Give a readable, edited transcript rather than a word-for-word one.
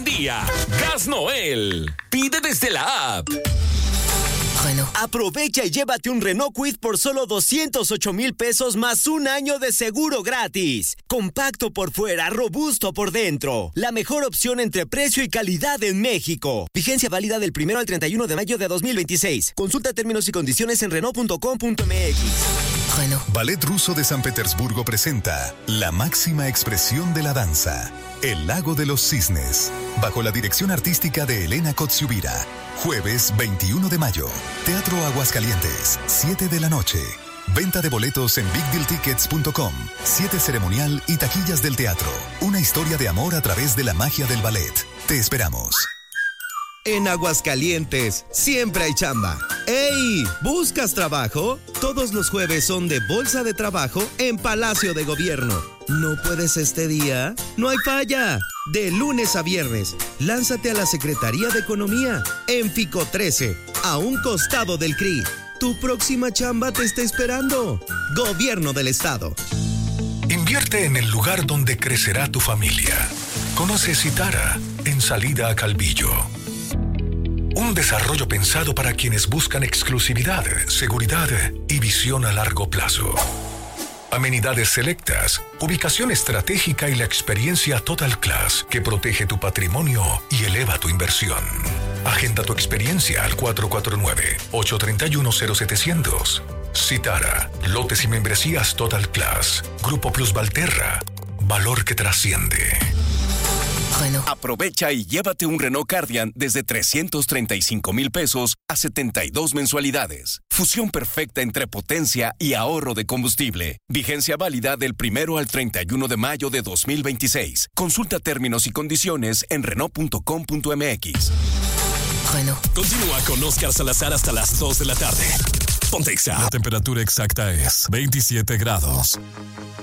día. Gas Noel. Pide desde la app. Bueno. Aprovecha y llévate un Renault Kwid por solo 208,000 pesos más un año de seguro gratis. Compacto por fuera, robusto por dentro. La mejor opción entre precio y calidad en México. Vigencia válida del 1 al 31 de mayo de 2026. Consulta términos y condiciones en Renault.com.mx. Bueno. Ballet Ruso de San Petersburgo presenta la máxima expresión de la danza, El Lago de los Cisnes, bajo la dirección artística de Elena Kotsiubira. Jueves 21 de mayo, Teatro Aguascalientes, 7 de la noche. Venta de boletos en bigdealtickets.com. 7 ceremonial y taquillas del teatro. Una historia de amor a través de la magia del ballet. Te esperamos. En Aguascalientes, siempre hay chamba. ¡Ey! ¿Buscas trabajo? Todos los jueves son de Bolsa de Trabajo en Palacio de Gobierno. ¿No puedes este día? ¡No hay falla! De lunes a viernes, lánzate a la Secretaría de Economía, en Fico 13, a un costado del CRI. Tu próxima chamba te está esperando. Gobierno del Estado. Invierte en el lugar donde crecerá tu familia. Conoce Citara, en salida a Calvillo. Un desarrollo pensado para quienes buscan exclusividad, seguridad y visión a largo plazo. Amenidades selectas, ubicación estratégica y la experiencia Total Class que protege tu patrimonio y eleva tu inversión. Agenda tu experiencia al 449-831-0700. Citara, lotes y membresías Total Class. Grupo Plus Valterra, valor que trasciende. Bueno. Aprovecha y llévate un Renault Cardian desde 335,000 pesos a 72 mensualidades. Fusión perfecta entre potencia y ahorro de combustible. Vigencia válida del 1 al 31 de mayo de 2026. Consulta términos y condiciones en Renault.com.mx. Bueno. Continúa con Oscar Salazar hasta las 2 de la tarde. Ponte Exa. La temperatura exacta es 27 grados.